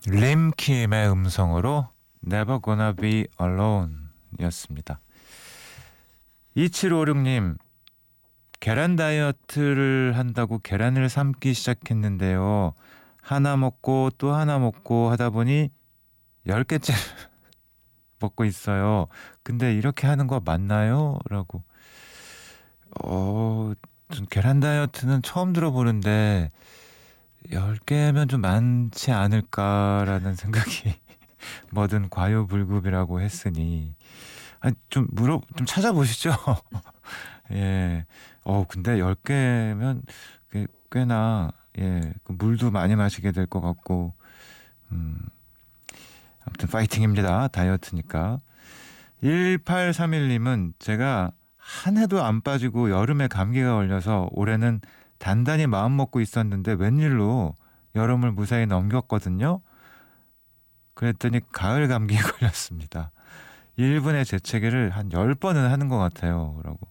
림킴의 음성으로 Never Gonna Be Alone 였습니다. 2756님, 계란 다이어트를 한다고 계란을 삶기 시작했는데요. 하나 먹고 또 하나 먹고 하다 보니 10개째 먹고 있어요. 근데 이렇게 하는 거 맞나요? 라고. 전 계란 다이어트는 처음 들어보는데 10개면 좀 많지 않을까라는 생각이 뭐든 과유불급이라고 했으니 좀 찾아보시죠. 예. 근데 10개면 꽤나 그 물도 많이 마시게 될 것 같고 음 아무튼 파이팅입니다. 다이어트니까. 1831님은 제가 한 해도 안 빠지고 여름에 감기가 걸려서 올해는 단단히 마음 먹고 있었는데 웬일로 여름을 무사히 넘겼거든요. 그랬더니 가을 감기에 걸렸습니다. 1분의 재채기를 한 10번은 하는 것 같아요. 라고.